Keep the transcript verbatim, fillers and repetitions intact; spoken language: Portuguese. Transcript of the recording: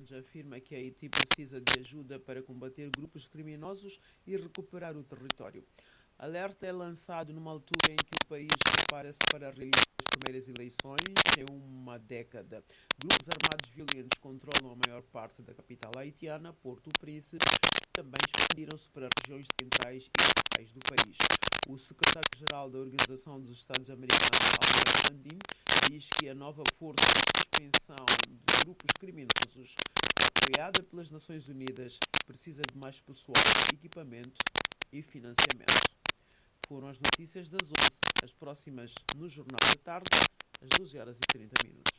afirma que Haiti precisa de ajuda para combater grupos criminosos e recuperar o território. Alerta é lançado numa altura em que o país prepara-se para realizar as primeiras eleições em uma década. Grupos armados violentos controlam a maior parte da capital haitiana, Porto Príncipe, e também expandiram-se para regiões centrais e locais do país. O secretário-geral da Organização dos Estados Americanos, Albert Bandin, diz que a nova força de suspensão de grupos criminosos, apoiada pelas Nações Unidas, precisa de mais pessoal, equipamento e financiamento. Foram as notícias das onze, as próximas no Jornal da Tarde, às doze horas e trinta minutos.